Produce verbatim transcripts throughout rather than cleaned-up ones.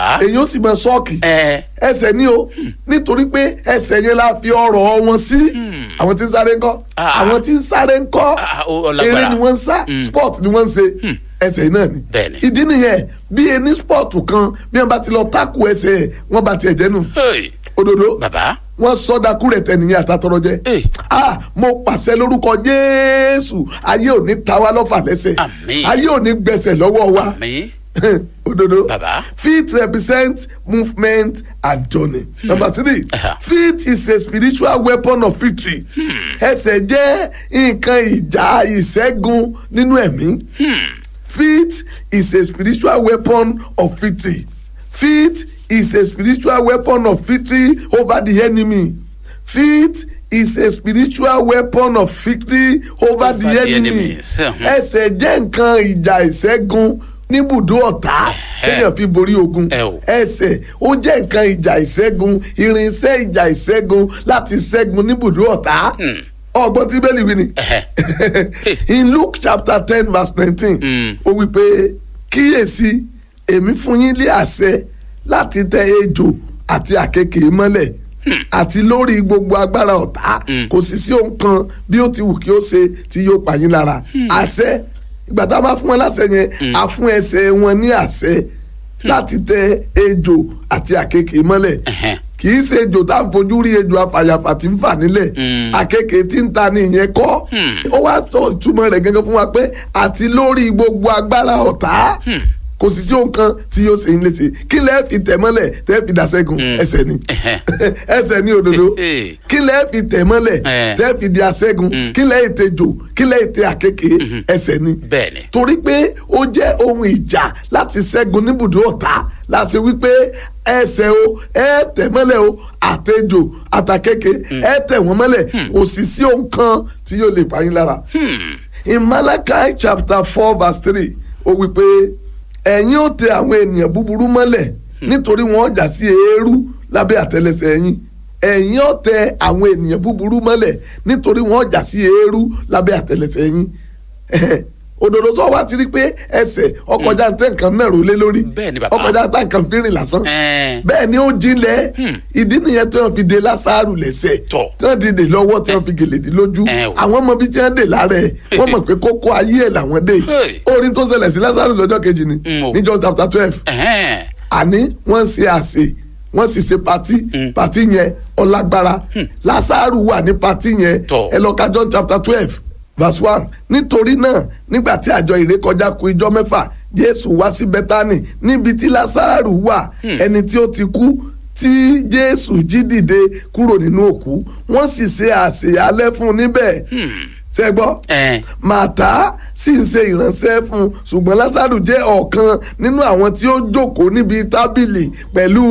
bàbá. èyí ó sì máa ṣọ́ọ̀kì. ẹ ẹsẹ̀ ni o nítorí pé ẹsẹ̀ yẹn la fi ọrọ̀ wọn sí. àwọn tí ń sáré ńkọ́ Ah. àwọn tí ń sáré ńkọ́ Ah, ó- ó lágbára. eré ni wọ́n ń sá sport ni wọ́n ń ṣe ẹsẹ̀ náà ni. Bẹ́ẹ̀ni. ìdí nìyẹn bí ẹni sport kan bí wọ́n bá ti lọ tákù ẹsẹ̀ wọ́n bá tiẹ̀ jẹ́ nù. Hey, òdodo bàbá. wọ́n sọdakú rẹ̀ tẹnìyàn àtàtọrọ jẹ. Eh. ah mo pàṣẹ lórúkọ Jésù ayé ò ní ta wá lọ́fà lẹ́sẹ̀. Àmín. ayé ò ní gbẹ̀sẹ̀ lọ́wọ́ wa. mi. òdodo Bàbá. faith represents movement and journey. Hmm. number three Uh-huh. faith is a spiritual weapon of victory. ẹsẹ̀ jẹ́ nǹkan ìjà ìṣẹ́gun nínú ẹ̀mí. faith is a spiritual weapon of victory. faith is a spiritual weapon of victory over the enemy. faith is a spiritual weapon of victory over, Over the, the enemy. enemies. ẹsẹ̀ jẹ́ nǹkan ìjà ìṣẹ́gun níbùdó ọ̀tá téèyàn fi borí ogun. Ẹ o. ẹsẹ̀ ó jẹ́ nǹkan ìjà ìṣẹ́gun irinṣẹ́ ìjà ìṣẹ́gun láti ṣẹ́gun níbùdó ọ̀tá. ọgbọ́n tí bẹ́ẹ̀ lì wí ni. in Luke chapter ten verse nineteen ó wí pé kíyèsí èmi fún yín lé àṣẹ láti tẹ ejò àti àkekèé mọ́lẹ̀ àti lórí gbogbo agbára ọ̀tá kò sì sí ohun kan bí ó ti wù kí ó ṣe tí yóò pa yín lára. àṣẹ ìgbà tá a máa fún wọn láṣẹ yẹn a fún ẹsẹ̀ wọn ní àṣẹ láti tẹ ejò àti àkekèé mọ́lẹ̀ kì í ṣe ejò tá à ń fojú rí ejò afàyàfà tí ń fà nílẹ̀ àkekèé tí ń ta ní ìyẹn kọ́ ó wá sọ ìtumọ̀ rẹ̀ gẹ́gẹ́ fún wa pé àti lórí gbogbo agbára ọ̀tá kò sì sí ohun kan tí yóò ṣe ń léṣe kí lẹ́ẹ̀ fi tẹ̀ mọ́lẹ̀ tẹ́ fi dá ṣẹ́gun ẹsẹ̀ ni ẹsẹ̀ ni òdodo kí lẹ́ẹ̀ fi tẹ̀ mọ́lẹ̀ tẹ́ fi di aṣẹ́gun kí lẹ́ẹ̀ tẹ jò kí lẹ́ẹ̀ tẹ àkekèé ẹsẹ̀ ni Bẹ́ẹ̀ni. torí pé ó jẹ́ ohun ìjà láti ṣẹ́gun níbùdó ọ̀tá láti wípé ẹsẹ̀ o ẹ tẹ̀ mọ́lẹ̀ o àtẹjò àtàkèké ẹ tẹ̀ wọ́n mọ́lẹ̀ kò sì sí ohun kan tí yóò lè pa yín lára. in Malachi chapter four verse three ó wípé ẹ̀yin ó tẹ àwọn ènìyàn búburú mọ́lẹ̀ nítorí wọ́n jà sí eérú lábẹ́ àtẹ́lẹsẹ̀ ẹ̀yin ẹ̀yin ó tẹ àwọn ènìyàn búburú mọ́lẹ̀ nítorí wọ́n jà sí eérú lábẹ́ àtẹ́lẹsẹ̀ ẹ̀yin òdòdó sọ wá ti rí pé ẹsẹ̀ ọkọjá ntẹ nǹkan mẹ́rù lé lórí Bẹ́ẹ̀ni bàbá. ọkọjá ntẹ nǹkan fírìn lásán Ẹ̀. bẹ́ẹ̀ ni ó jinlẹ̀ ìdí nìyẹn tó yàn fi de Lásárù lẹ́sẹ̀ Tọ̀. tó yàn fi de lọ́wọ́ tó yàn fi gèlè dé lójú Ẹ̀ o. àwọn ọmọ bíi tí wọ́n dè lára ẹ̀ wọ́n mọ̀ pé kókó ayé ẹ̀ làwọn dé Hey. orin tó ṣẹlẹ̀ sí Lásárù lọ́jọ́ kejì ni Mm, o. níjọ́ chapter twelve Ẹ̀hẹ́n. àní wọ́n ń ṣe àṣe wọ́n sì ṣe pati pati yẹn ọlágbára Lásárù wà ní pati yẹn Tọ̀. ẹ lọ ka John chapter twelve verse one nítorí náà nígbà tí àjọ ìrékọjá kù ijọ́ mẹ́fà Jésù wá sí Bẹ́tánì níbi tí Lásárù wà ẹni tí ó ti kú tí Jésù jí dìde kúrò nínú òkú wọ́n sì ṣe àsè alẹ́ fún un níbẹ̀ ṣé gbọ́ Ẹ̀. Màtá sì ń ṣe ìránṣẹ́ fún un ṣùgbọ́n Lásárù jẹ́ ọ̀kan nínú àwọn tí ó jókòó níbi tábìlì pẹ̀lú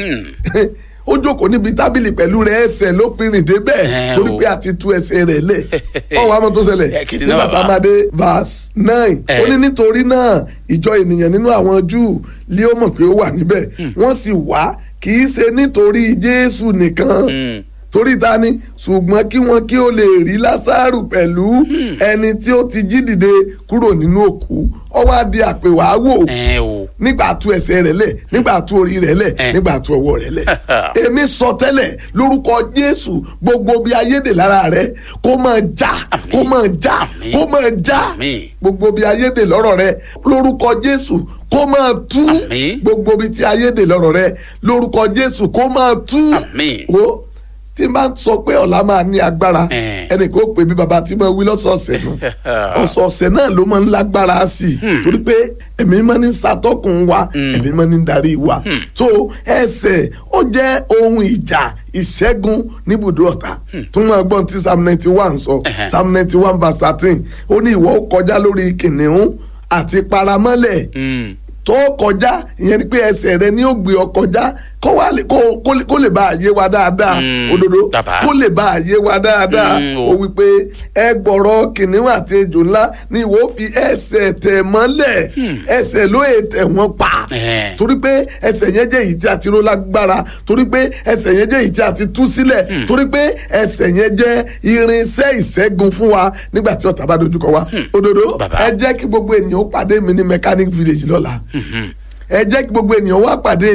rẹ̀ ó jókòó níbi tábìlì pẹ̀lú rẹ̀ ẹsẹ̀ ló fi rìn débẹ̀ Ẹ̀ torí o. pé a ti tú ẹsẹ̀ rẹ̀ lẹ̀ ọwọ́ àmọ́ tó ṣẹlẹ̀ Ẹ kìdí náà nígbà tá a bàbá. máa dé verse nine Ẹ̀. ó ní nítorí náà ìjọ ènìyàn nínú àwọn Júù lé ó mọ̀ pé ó wà níbẹ̀ wọ́n sì wá kì í ṣe nítorí Jésù nìkan torí ta ni ṣùgbọ́n kí wọ́n kí ó lè rí Lásárù pẹ̀lú ẹni tí ó ti jí dìde kúrò nínú òkú ó wá di àpèwàáwò Ẹ̀ o. nígbà tú ẹsẹ̀ rẹ̀ lẹ̀ nígbà tú orí rẹ̀ lẹ̀ Eh. nígbà tú ọwọ́ rẹ̀ lẹ̀ èmi sọ tẹ́lẹ̀ lórúkọ Jésù gbogbo bí ayédè lára rẹ̀ kó máa já kó máa já Àmín. kó máa já Àmín. gbogbo bí ayédè lọ́rọ̀ rẹ̀ lórúkọ Jésù kó máa tú Àmín. gbogbo bí tí ayédè lọ́rọ̀ rẹ̀ lórúkọ Jésù kó máa tú Àmín. wo tí n bá sọ pé ọ̀la máa ní agbára Eh. ẹnì kò pè bí baba tí mo wí lọ́sọ̀ọ̀sẹ̀ nù ọ̀sọ̀ọ̀sẹ̀ náà ló máa ń lágbára sí i torí pé ẹ̀mí máa ń ṣàtọ́kùn wa ẹ̀mí máa ń darí wa tó ẹsẹ̀ ó jẹ́ ohun ìjà ìṣẹ́gun níbùdó ọ̀tá tó máa gbọ́n tí psalm ninety one sọ Ẹ̀hẹ̀. psalm ninety one verse thirteen ó ní ìwọ ó kọjá lórí kìnìún àti paramọ́lẹ̀ Mm. tó kọjá ìyẹn ni pé ẹsẹ̀ rẹ ni ó gbé ọ kọjá kó wá lè- kó- kó lè- kó lè bá àyè wa dáadáa Mm, òdodo bàbá. kó lè bá àyè wa dáadáa Mm, ó o. wí pé ẹ gbọ̀rọ̀ kìnìún àti ejò ńlá ni ìwọ fi ẹsẹ̀ tẹ̀ mọ́lẹ̀ ẹsẹ̀ ló è tẹ̀ wọ́n pa Eh. torí pé ẹsẹ̀ yẹn jẹ́ èyí tí a ti ró lágbára torí pé ẹsẹ̀ yẹn jẹ́ èyí tí a ti tú sílẹ̀ torí pé ẹsẹ̀ yẹn jẹ́ irinṣẹ́ ìṣẹ́gun fún wa nígbà tí ọ̀tá bá dojúkọ wa òdodo Bàbá. ẹ jẹ́ kí gbogbo ènìyàn ó pàdé mi ní mechanic village lọ́la ẹ jẹ́ kí gbogbo ènìyàn wá pàdé